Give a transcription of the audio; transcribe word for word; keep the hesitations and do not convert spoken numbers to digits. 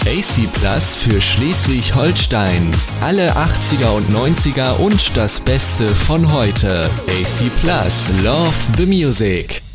A C Plus für Schleswig-Holstein. Alle achtziger und neunziger und das Beste von heute. A C Plus, love the music.